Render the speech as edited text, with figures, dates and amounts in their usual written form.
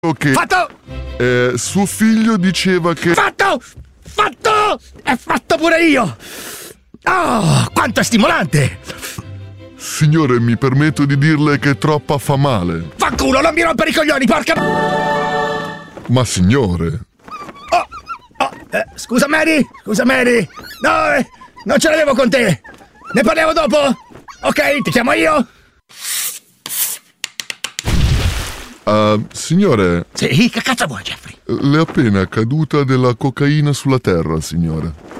che Fatto! suo figlio diceva che... Fatto! Fatto! È fatto pure io! Oh, quanto è stimolante! Signore, mi permetto di dirle che troppa fa male. Fanculo, non mi rompere i coglioni, porca... Ma signore... Scusa Mary! No, non ce l'avevo con te! Ne parliamo dopo? Ok, ti chiamo io? Signore... Sì, che cazzo vuoi, Jeffrey? Le è appena caduta della cocaina sulla terra, signore.